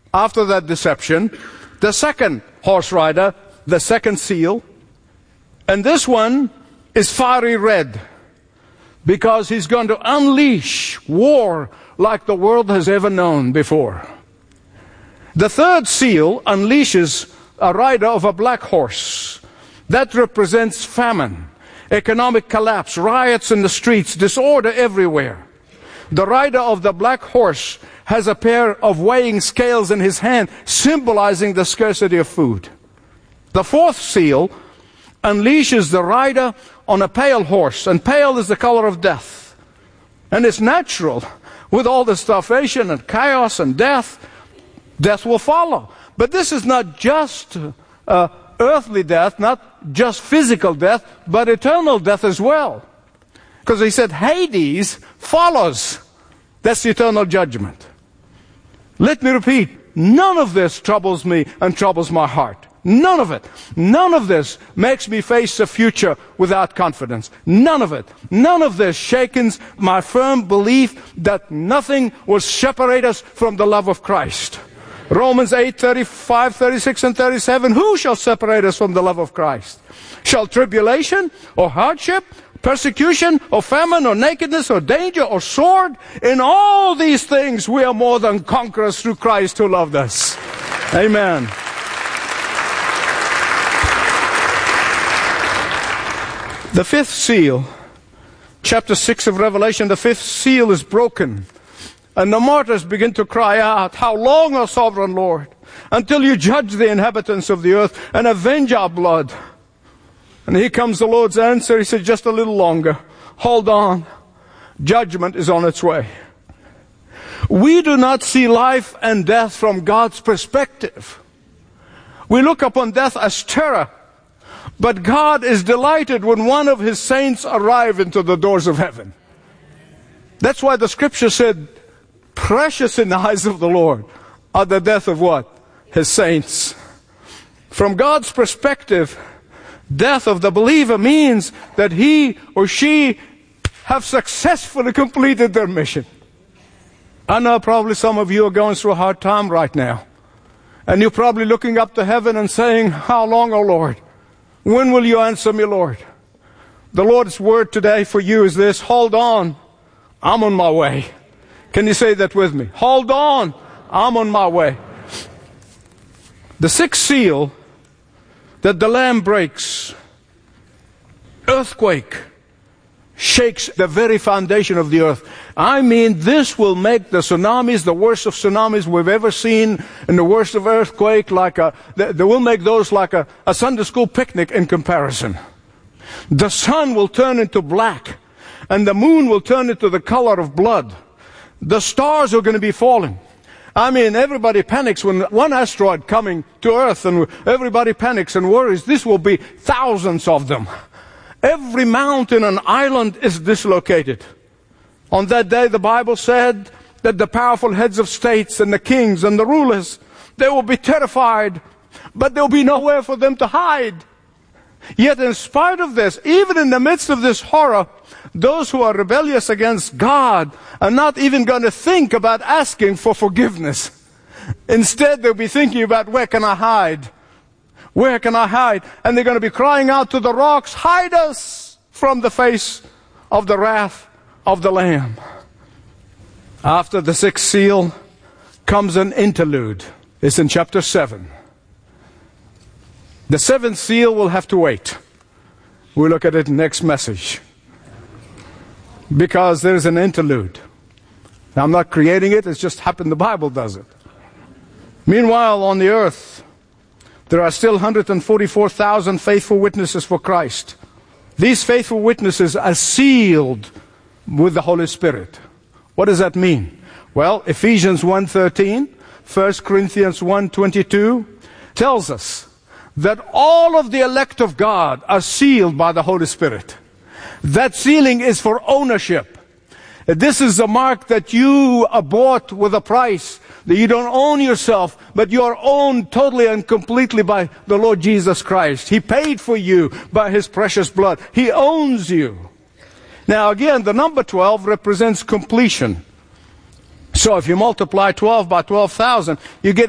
after that deception, the second horse rider, the second seal. And this one is fiery red, because he's going to unleash war like the world has ever known before. The third seal unleashes a rider of a black horse. That represents famine, economic collapse, riots in the streets, disorder everywhere. The rider of the black horse has a pair of weighing scales in his hand, symbolizing the scarcity of food. The fourth seal unleashes the rider on a pale horse, and pale is the color of death. And it's natural. With all the starvation and chaos and death, death will follow. But this is not just earthly death, not just physical death, but eternal death as well. Because he said Hades follows. That's the eternal judgment. Let me repeat, none of this troubles me and troubles my heart. None of it. None of this makes me face a future without confidence. None of it. None of this shakens my firm belief that nothing will separate us from the love of Christ. Romans 8:35, 36, and 37. Who shall separate us from the love of Christ? Shall tribulation or hardship, persecution or famine or nakedness or danger or sword? In all these things we are more than conquerors through Christ who loved us. Amen. The fifth seal, chapter 6 of Revelation, the fifth seal is broken. And the martyrs begin to cry out, "How long, O sovereign Lord, until you judge the inhabitants of the earth and avenge our blood?" And here comes the Lord's answer. He said, "Just a little longer. Hold on. Judgment is on its way." We do not see life and death from God's perspective. We look upon death as terror. But God is delighted when one of His saints arrive into the doors of heaven. That's why the scripture said, precious in the eyes of the Lord are the death of what? His saints. From God's perspective, death of the believer means that he or she have successfully completed their mission. I know probably some of you are going through a hard time right now. And you're probably looking up to heaven and saying, "How long, O Lord? When will you answer me, Lord?" The Lord's word today for you is this: hold on, I'm on my way. Can you say that with me? Hold on, I'm on my way. The sixth seal that the Lamb breaks, earthquake, shakes the very foundation of the earth. I mean, this will make the tsunamis, the worst of tsunamis we've ever seen, and the worst of earthquake, they will make those like a Sunday school picnic in comparison. The sun will turn into black, and the moon will turn into the color of blood. The stars are going to be falling. I mean, everybody panics when one asteroid coming to Earth, and everybody panics and worries. This will be thousands of them. Every mountain and island is dislocated. On that day, the Bible said that the powerful heads of states and the kings and the rulers, they will be terrified, but there will be nowhere for them to hide. Yet in spite of this, even in the midst of this horror, those who are rebellious against God are not even going to think about asking for forgiveness. Instead, they'll be thinking about, where can I hide? Where can I hide? And they're going to be crying out to the rocks, hide us from the face of the wrath of the Lamb. After the sixth seal comes an interlude. It's in chapter 7. The seventh seal will have to wait. We'll look at it in the next message. Because there's an interlude. Now, I'm not creating it, it's just happened, the Bible does it. Meanwhile, on the earth, there are still 144,000 faithful witnesses for Christ. These faithful witnesses are sealed with the Holy Spirit. What does that mean? Well, Ephesians 1:13, 1 Corinthians 1:22 tells us that all of the elect of God are sealed by the Holy Spirit. That sealing is for ownership. This is the mark that you are bought with a price. That you don't own yourself, but you are owned totally and completely by the Lord Jesus Christ. He paid for you by His precious blood. He owns you. Now again, the number 12 represents completion. So if you multiply 12 by 12,000, you get